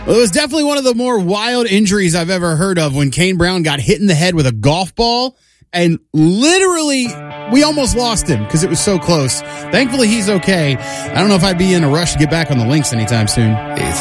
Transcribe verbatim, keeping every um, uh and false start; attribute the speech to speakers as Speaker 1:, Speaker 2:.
Speaker 1: Well, it was definitely one of the more wild injuries I've ever heard of when Kane Brown got hit in the head with a golf ball, and literally we almost lost him because it was so close. Thankfully, he's okay. I don't know if I'd be in a rush to get back on the links anytime soon.